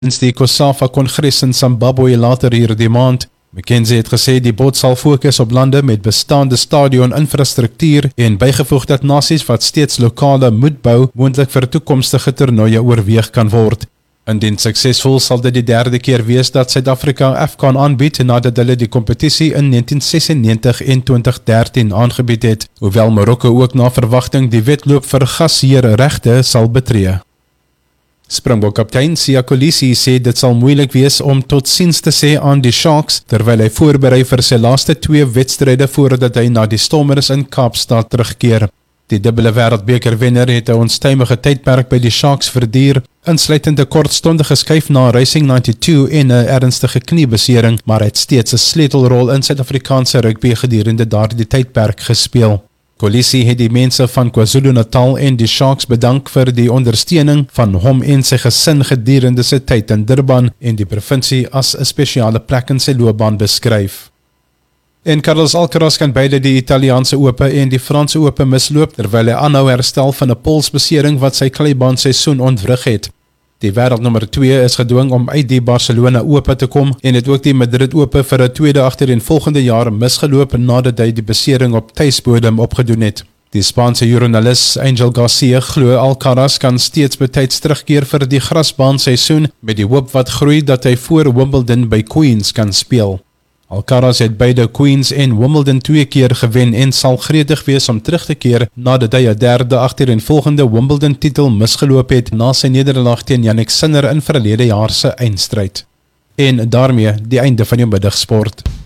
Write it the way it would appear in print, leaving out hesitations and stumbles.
die COSAFA-kongres in Zimbabwe later hierdie maand. McKenzie het gesê die bod sal fokus op lande met bestaande stadion-infrastruktuur en bygevoeg dat nasies wat steeds lokale moet bou, moontlik vir toekomstige toernooie oorweeg kan word. Indien suksesvol sal dit die derde keer wees dat Suid-Afrika AFCON aanbied nadat hulle die kompetisie in 1996 en 2013 aangebied het, hoewel Marokko ook na verwagting die wedloop vir gasheerregte sal betree. Springbok-kaptein Siya Kolisi sê dit sal moeilik wees om totsiens te sê aan die Sharks terwyl hy voorberei vir sy laaste 2 wedstryde voordat hy na die Stormers in Kaapstad terugkeer. Die dubbele wêreldbeker-wenner het 'n onstuimige tydperk by die Sharks verduur, insluitend 'n kortstondige skuif na Racing 92 en 'n ernstige kniebesering, maar hy het steeds 'n sleutelrol in Suid-Afrikaanse rugby gedurende daardie tydperk gespeel. Kolisi het die mense van KwaZulu-Natal en die Sharks bedank vir die ondersteuning van hom en sy gesin gedurende sy tyd in Durban en die provinsie as 'n spesiale plek in sy loopbaan beskryf. En Carlos Alcaraz kan beide die Italiaanse Ope en die Franse Ope misloop terwyl hy aanhou herstel van 'n polsbesering wat sy kleibaan seisoen ontwrig het. Die wêreldnommer 2 is gedwing om uit die Barcelona Ope te kom en het ook die Madrid Ope vir 'n tweede agtereenvolgende jaar misgeloop nadat hy die besering op tuisbodem opgedoen het. Die Spaanse joernalis Angel Garcia glo Alcaraz kan steeds betyds terugkeer vir die grasbaan seisoen met die hoop wat groei dat hy voor Wimbledon by Queens kan speel. Alcaraz het beide Queens en Wimbledon 2 keer gewen en sal gretig wees om terug te keer nadat hy 'n derde agtereenvolgende Wimbledon titel misgeloop het na sy nederlaag teen Jannik Sinner in verlede jaar se eindstryd. En daarmee die einde van jou middagsport.